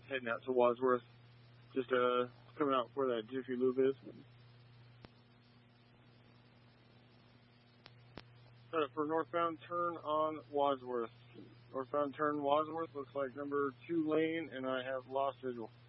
heading out to Wadsworth. Just coming out where that Jiffy Lube is. Set up for northbound turn on Wadsworth. Northbound turn Wadsworth looks like number 2 lane, and I have lost visual.